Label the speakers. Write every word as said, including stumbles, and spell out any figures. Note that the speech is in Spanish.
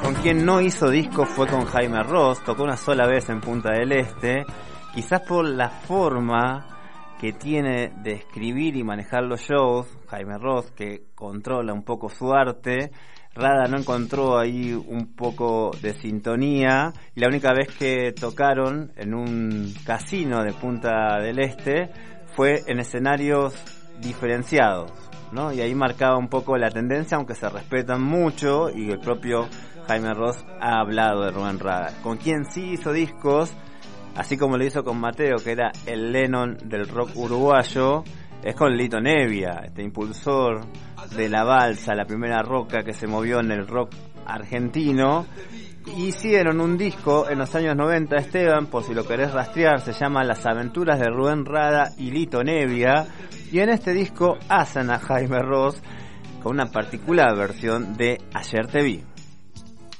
Speaker 1: Con quien no hizo disco fue con Jaime Ross, tocó una sola vez en Punta del Este, quizás por la forma que tiene de escribir y manejar los shows. Jaime Ross, que controla un poco su arte, Rada no encontró ahí un poco de sintonía, y la única vez que tocaron en un casino de Punta del Este fue en escenarios diferenciados, ¿no? Y ahí marcaba un poco la tendencia, aunque se respetan mucho, y el propio Jaime Ross ha hablado de Rubén Rada. Con quien sí hizo discos, así como lo hizo con Mateo, que era el Lennon del rock uruguayo, es con Lito Nevia, este impulsor de la balsa, la primera roca que se movió en el rock argentino. Hicieron un disco en los años noventa, Esteban, por si lo querés rastrear, se llama Las aventuras de Rubén Rada y Lito Nevia, y en este disco hacen a Jaime Ross con una particular versión de Ayer te vi.